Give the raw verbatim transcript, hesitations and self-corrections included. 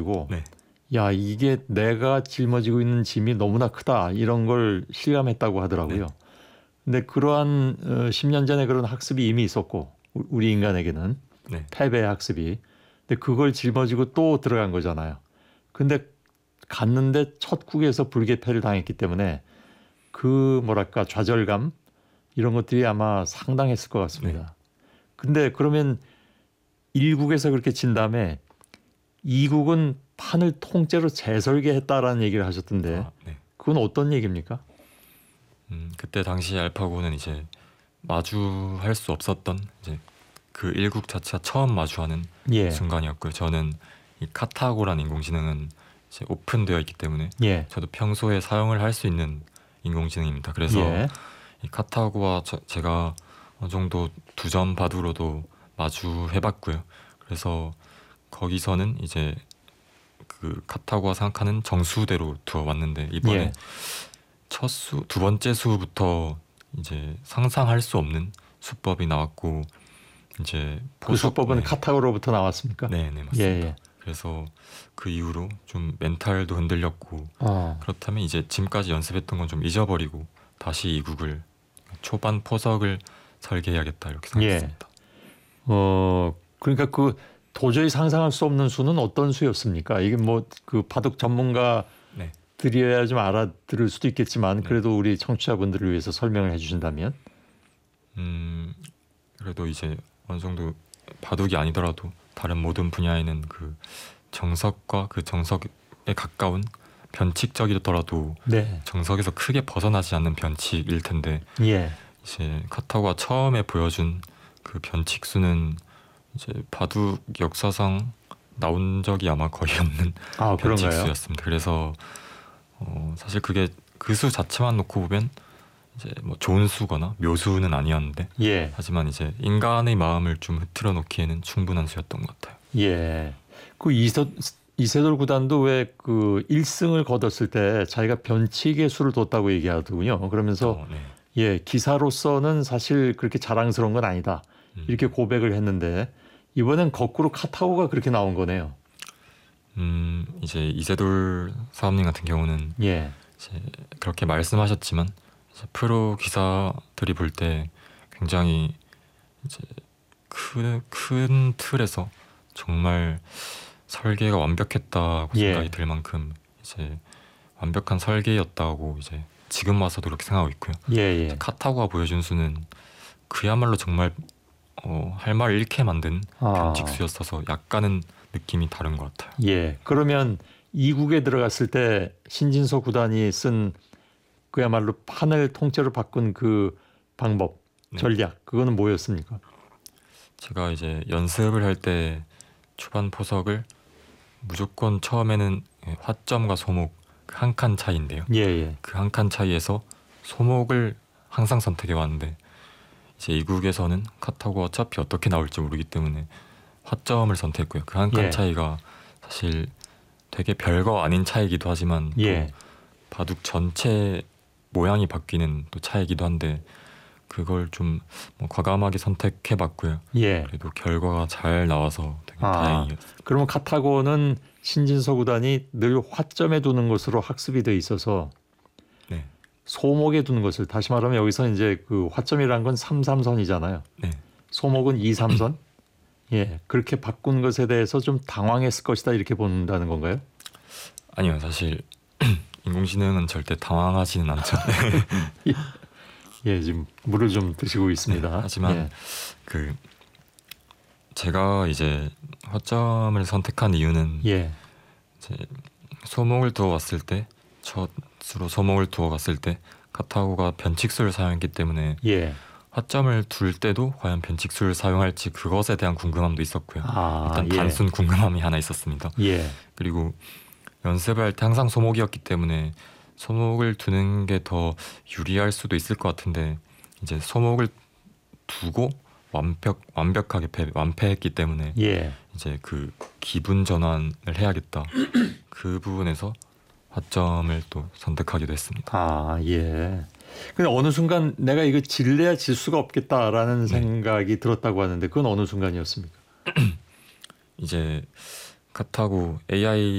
가지고 네. 야 이게 내가 짊어지고 있는 짐이 너무나 크다 이런 걸 실감했다고 하더라고요. 네. 근데 그러한 어, 십 년 전에 그런 학습이 이미 있었고 우- 우리 인간에게는 네. 패배의 학습이. 근데 그걸 짊어지고 또 들어간 거잖아요. 근데 갔는데 첫 국에서 불개패를 당했기 때문에 그 뭐랄까 좌절감 이런 것들이 아마 상당했을 것 같습니다. 네. 근데 그러면 일 국에서 그렇게 진 다음에 이 국은 판을 통째로 재설계했다라는 얘기를 하셨던데 아, 네. 그건 어떤 얘기입니까? 음, 그때 당시 알파고는 이제 마주할 수 없었던 이제 그 일국 자체가 처음 마주하는 예, 순간이었고요. 저는 이 카타고라는 인공지능은 이제 오픈되어 있기 때문에 예, 저도 평소에 사용을 할 수 있는 인공지능입니다. 그래서 예, 이 카타고와 저, 제가 어느 정도 두점 바두로도 마주해봤고요. 그래서 거기서는 이제 그 카타고가 생각하는 정수대로 두어왔는데 이번에 예. 첫 수, 두 번째 수부터 이제 상상할 수 없는 수법이 나왔고 이제 그 수법은 네. 카타고로부터 나왔습니까? 네, 네, 맞습니다. 예, 예. 그래서 그 이후로 좀 멘탈도 흔들렸고 어, 그렇다면 이제 지금까지 연습했던 건 좀 잊어버리고 다시 이국을 초반 포석을 설계해야겠다 이렇게 생각했습니다. 어, 그러니까 그 도저히 상상할 수 없는 수는 어떤 수였습니까? 이게 뭐 그 바둑 전문가 네. 들이어야 좀 알아들을 수도 있겠지만 네. 그래도 우리 청취자분들을 위해서 설명을 해주신다면 음 그래도 이제 어느 정도 바둑이 아니더라도 다른 모든 분야에는 그 정석과 그 정석에 가까운 변칙적이더라도 네, 정석에서 크게 벗어나지 않는 변칙일 텐데 예, 이제 카타고가 처음에 보여준 그 변칙수는 이제 바둑 역사상 나온 적이 아마 거의 없는 아 그런가요? 변칙수였습니다. 그래서 어 사실 그게 그 수 자체만 놓고 보면 이제 뭐 좋은 수거나 묘수는 아니었는데 예, 하지만 이제 인간의 마음을 좀 흐트러 놓기에는 충분한 수였던 것 같아요. 예. 그 이서, 이세돌 구단도 왜 그 일 승을 거뒀을 때 자기가 변칙의 수를 뒀다고 얘기하더군요. 그러면서 어, 네. 예, 기사로서는 사실 그렇게 자랑스러운 건 아니다. 음. 이렇게 고백을 했는데 이번엔 거꾸로 카타고가 그렇게 나온 거네요. 음 이제 이세돌 사범님 같은 경우는 예, 이제 그렇게 말씀하셨지만 이제 프로 기사들이 볼 때 굉장히 이제 큰, 큰 틀에서 정말 설계가 완벽했다고 예. 생각이 들 만큼 이제 완벽한 설계였다고 이제 지금 와서도 그렇게 생각하고 있고요. 예, 예. 카타고가 보여준 수는 그야말로 정말 어, 할 말을 잃게 만든 아. 변칙수였어서 약간은 느낌이 다른 것 같아요. 예. 그러면 이 국에 들어갔을 때 신진서 구단이 쓴 그야말로 판을 통째로 바꾼 그 방법, 네. 전략, 그거는 뭐였습니까? 제가 이제 연습을 할 때 초반 포석을 무조건 처음에는 화점과 소목 그 한 칸 차이인데요. 예, 예. 그 한 칸 차이에서 소목을 항상 선택해 왔는데 이제 이국에서는 카타고가 어차피 어떻게 나올지 모르기 때문에 화점을 선택했고요. 그 한 칸 예. 차이가 사실 되게 별거 아닌 차이기도 하지만 예. 또 바둑 전체 모양이 바뀌는 또 차이기도 한데 그걸 좀 뭐 과감하게 선택해봤고요. 예. 그래도 결과가 잘 나와서 되게 아. 다행이었어요. 그러면 카타고는 신진서 구단이 늘 화점에 두는 것으로 학습이 돼 있어서 네, 소목에 두는 것을 다시 말하면 여기서 이제 그 화점이라는 건 삼삼선이잖아요. 네. 소목은 이삼선. 예. 그렇게 바꾼 것에 대해서 좀 당황했을 것이다 이렇게 본다는 건가요? 아니요, 사실 인공지능은 절대 당황하지는 않죠. 예, 지금 물을 좀 드시고 있습니다. 네, 하지만 예. 그 제가 이제 화점을 선택한 이유는 예. 이제 소목을 두어 왔을 때 첫으로 소목을 두어 갔을 때 카타고가 변칙수를 사용했기 때문에 예. 화점을 둘 때도 과연 변칙수를 사용할지 그것에 대한 궁금함도 있었고요. 아, 일단 예. 단순 궁금함이 하나 있었습니다. 예. 그리고 연습을 할 때 항상 소목이었기 때문에 소목을 두는 게 더 유리할 수도 있을 것 같은데 이제 소목을 두고 완벽 완벽하게 패, 완패했기 때문에 예. 이제 그 기분 전환을 해야겠다. 그 부분에서 화점을 또 선택하기도 했습니다. 아, 예. 근데 어느 순간 내가 이거 질래야 질 수가 없겠다라는 네. 생각이 들었다고 하는데 그건 어느 순간이었습니까? 이제 카타고 에이아이